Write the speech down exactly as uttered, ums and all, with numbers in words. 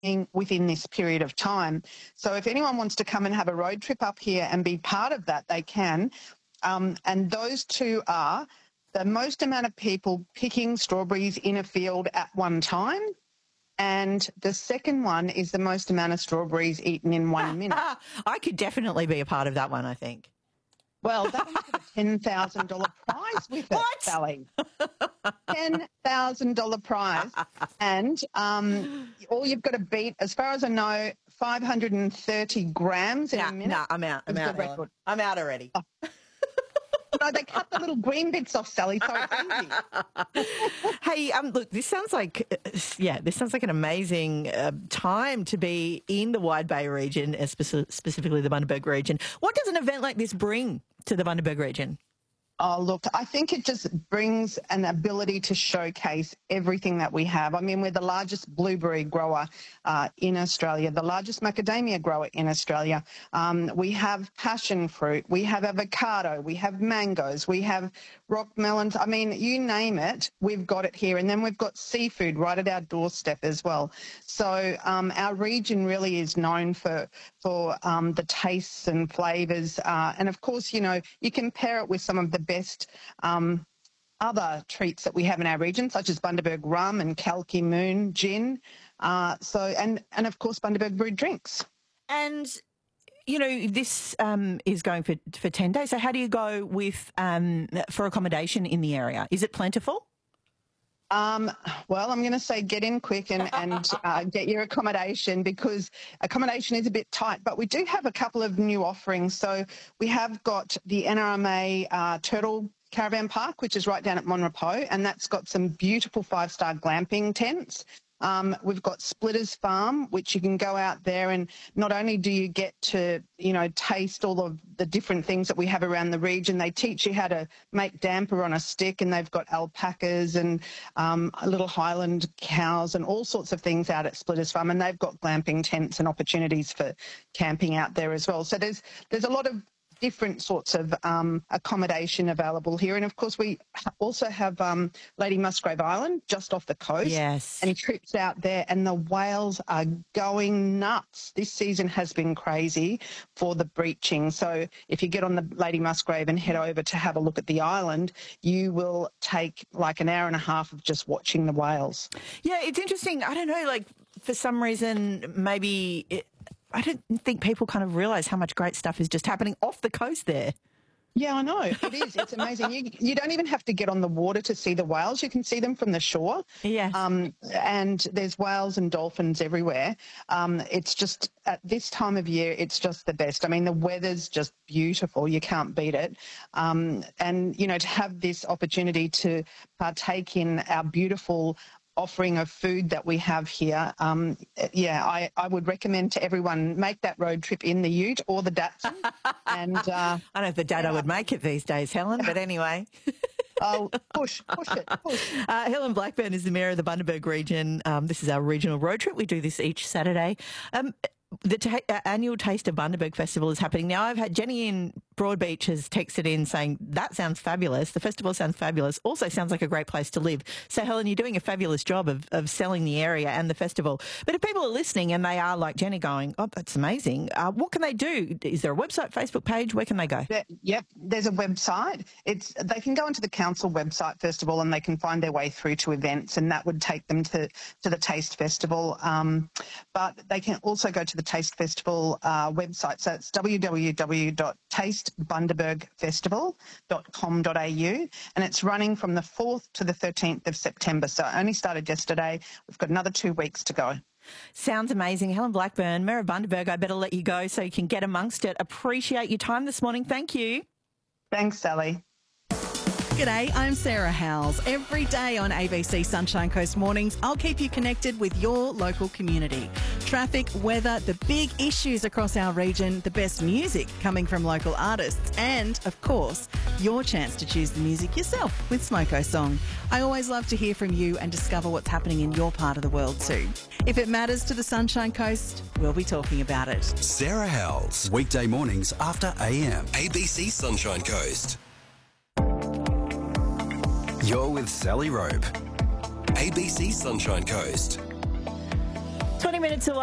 within this period of time. So if anyone wants to come and have a road trip up here and be part of that, they can. Um, and those two are the most amount of people picking strawberries in a field at one time, and the second one is the most amount of strawberries eaten in one minute. I could definitely be a part of that one, I think. Well, that one's got a ten thousand dollars prize with it, What? Sally. ten thousand dollars prize. And um, all you've got to beat, as far as I know, five hundred thirty grams in Nah, a minute. nah, I'm out. I'm is the out. Helen. record. I'm out already. Oh. No, they cut the little green bits off, Sally, so it's easy. Hey, um, look, this sounds like, uh, yeah, this sounds like an amazing uh, time to be in the Wide Bay region, uh, speci- specifically the Bundaberg region. What does an event like this bring to the Bundaberg region? Oh, look, I think it just brings an ability to showcase everything that we have. I mean, we're the largest blueberry grower uh, in Australia, the largest macadamia grower in Australia. Um, we have passion fruit, we have avocado, we have mangoes, we have rock melons. I mean, you name it, we've got it here. And then we've got seafood right at our doorstep as well. So um, our region really is known for, for um, the tastes and flavours. Uh, and, of course, you know, you can pair it with some of the best um, other treats that we have in our region, such as Bundaberg rum and Kalki Moon gin. Uh, so, and, and of course, Bundaberg brewed drinks. And, you know, this um, is going for, for ten days. So how do you go with um, for accommodation in the area? Is it plentiful? Um, well, I'm going to say get in quick and, and uh, get your accommodation, because accommodation is a bit tight. But we do have a couple of new offerings. So we have got the N R M A uh, Turtle Caravan Park, which is right down at Monrepos, and that's got some beautiful five-star glamping tents. Um, we've got Splitters Farm, which you can go out there and not only do you get to, you know, taste all of the different things that we have around the region, they teach you how to make damper on a stick, and they've got alpacas and um, little Highland cows and all sorts of things out at Splitters Farm, and they've got glamping tents and opportunities for camping out there as well. So there's there's a lot of different sorts of um, accommodation available here. And, of course, we also have um, Lady Musgrave Island just off the coast. Yes. And trips out there, and the whales are going nuts. This season has been crazy for the breaching. So if you get on the Lady Musgrave and head over to have a look at the island, you will take like an hour and a half of just watching the whales. Yeah, it's interesting. I don't know, like for some reason, maybe... It, I don't think people kind of realise how much great stuff is just happening off the coast there. Yeah, I know. It is. It's amazing. You, you don't even have to get on the water to see the whales. You can see them from the shore. Yes. Um, and there's whales and dolphins everywhere. Um, it's just, at this time of year, it's just the best. I mean, the weather's just beautiful. You can't beat it. Um, and, you know, to have this opportunity to partake in our beautiful offering of food that we have here, um, yeah, I, I would recommend to everyone make that road trip in the Ute or the Datsun. And uh, I don't know if the dad I would make it these days, Helen, but anyway. Oh, push, push it, push. Uh, Helen Blackburn is the Mayor of the Bundaberg region. Um, this is our regional road trip. We do this each Saturday. Um, the ta- uh, annual Taste of Bundaberg Festival is happening now. I've had Jenny in Broadbeach has texted in saying, that sounds fabulous. The festival sounds fabulous. Also sounds like a great place to live. So, Helen, you're doing a fabulous job of, of selling the area and the festival. But if people are listening and they are like Jenny going, oh, that's amazing, uh, what can they do? Is there a website, Facebook page? Where can they go? There, yep, there's a website. It's They can go onto the council website, first of all, and they can find their way through to events, and that would take them to, to the Taste Festival. Um, but they can also go to the Taste Festival uh, website. So it's w w w dot taste bundaberg festival dot com dot a u, and it's running from the fourth to the thirteenth of September. So it only started yesterday. We've got another two weeks to go. Sounds amazing. Helen Blackburn, Mayor of Bundaberg, I better let you go so you can get amongst it. Appreciate your time this morning. Thank you. Thanks, Sally. G'day, I'm Sarah Howells. Every day on A B C Sunshine Coast Mornings, I'll keep you connected with your local community. Traffic, weather, the big issues across our region, the best music coming from local artists, and, of course, your chance to choose the music yourself with Smoko Song. I always love to hear from you and discover what's happening in your part of the world too. If it matters to the Sunshine Coast, we'll be talking about it. Sarah Howells, weekday mornings after A M. A B C Sunshine Coast. You're with Sally Robe. A B C Sunshine Coast. twenty minutes away.